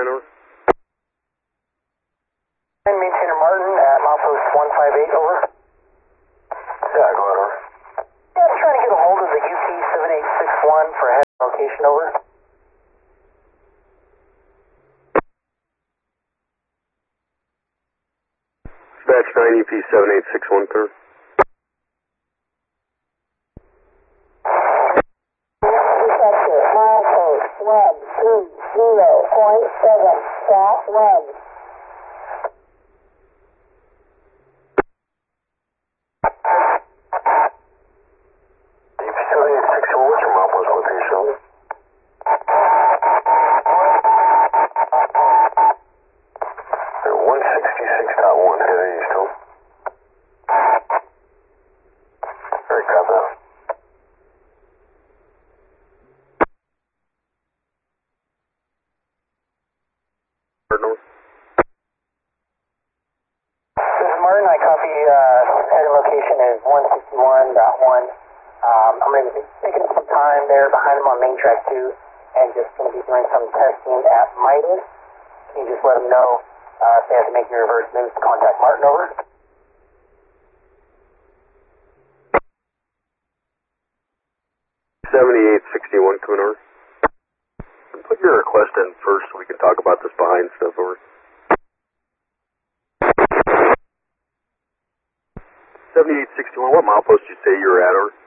line, over. Maintainer Martin at milepost 158, over. Yeah, go ahead, over. Yeah, I'm trying to get a hold of the UP7861 for a head location, over. Dispatch 9 UP7861, clear. Milepost 130.7, southwest. UP7861, what's your milepost location? 166.1, heading east, over. Alright, got that. North. This is Martin. I copy heading location is 161.1. I'm going to be taking some time there behind him on main track 2 and just going to be doing some testing at Midas. Can you just let them know if they have to make any reverse moves to contact Martin, over? $78.61 coming over. Put your request in first so we can talk about this behind stuff, over. 78.61, what milepost did you say you were at, over?